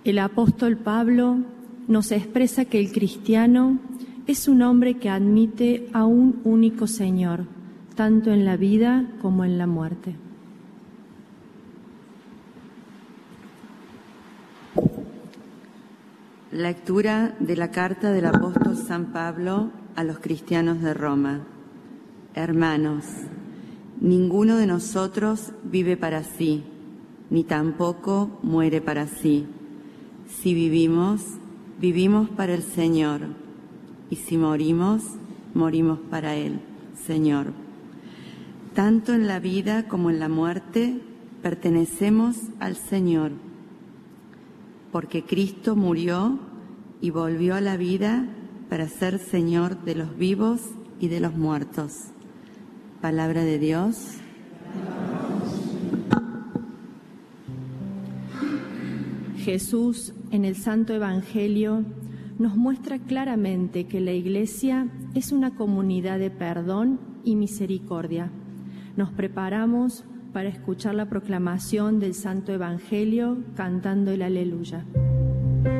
El apóstol Pablo nos expresa que el cristiano es un hombre que admite a un único Señor, tanto en la vida como en la muerte. Lectura de la carta del apóstol San Pablo a los cristianos de Roma. Hermanos, ninguno de nosotros vive para sí, ni tampoco muere para sí. Si vivimos, vivimos para el Señor, y si morimos, morimos para Él, Señor. Tanto en la vida como en la muerte pertenecemos al Señor, porque Cristo murió y volvió a la vida para ser Señor de los vivos y de los muertos. Palabra de Dios. Jesús, en el Santo Evangelio, nos muestra claramente que la Iglesia es una comunidad de perdón y misericordia. Nos preparamos para escuchar la proclamación del Santo Evangelio cantando el Aleluya.